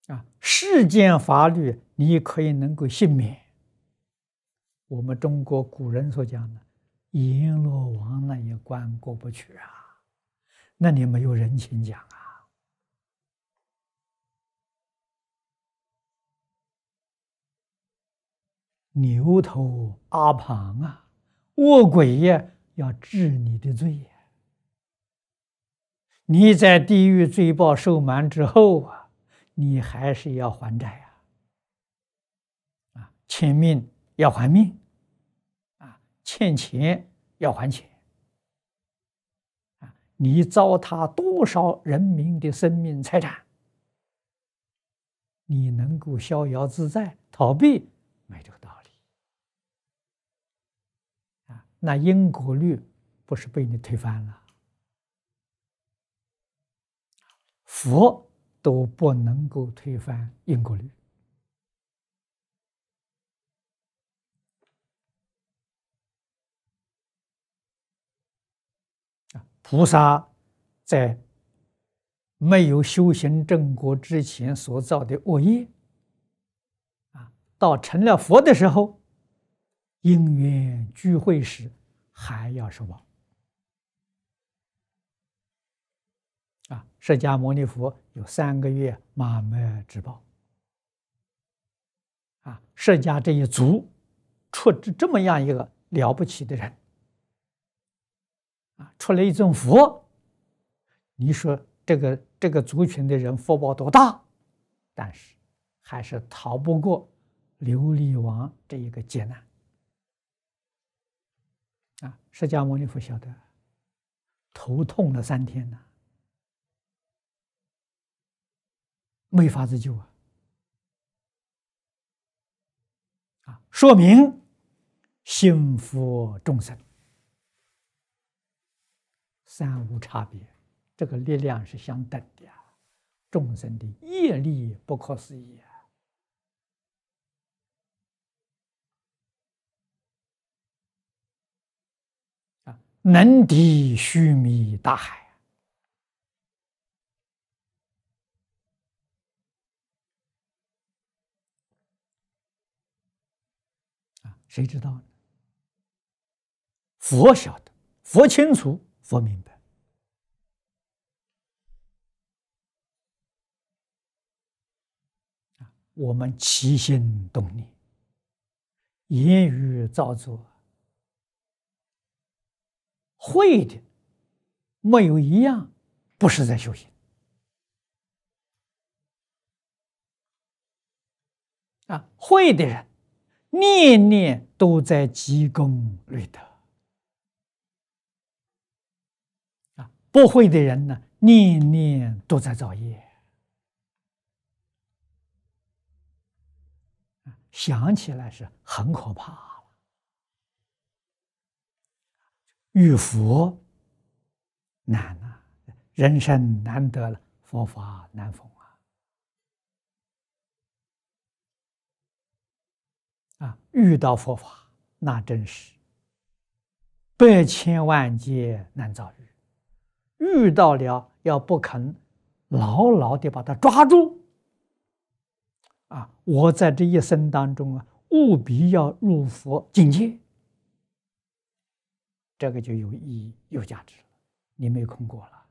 世间法律你可以能够幸免。我们中国古人所讲的阎罗王那一关过不去啊，那你没有人情讲啊。牛头阿旁啊，恶鬼呀，要治你的罪呀。你在地狱罪报受满之后啊，你还是要还债欠命要还命欠钱要还钱你糟蹋多少人民的生命财产，你能够逍遥自在逃避，没这个道理那因果律不是被你推翻了，佛都不能够推翻因果律。菩萨在没有修行正果之前所造的恶业到成了佛的时候，因缘聚会时还要受报释迦牟尼佛有3个月麻灭之报释迦这一族出这么样一个了不起的人出了一尊佛，你说这个族群的人福报多大？但是还是逃不过琉璃王这一个劫难释迦牟尼佛晓得头痛了3天呢，没法子救说明心佛众生三无差别，这个力量是相等的众生的业力不可思议能抵须弥大海谁知道呢？佛晓得，佛清楚，佛明白我们起心动念言语造作会的没有一样不是在修行会的人念念都在积功累德不会的人呢，念念都在造业想起来是很可怕了。遇佛难人生难得了，佛法难逢遇到佛法那真是百千万劫难遭遇，遇到了要不肯牢牢的把它抓住我在这一生当中务必要入佛境界，这个就有意义有价值了，你没空过了。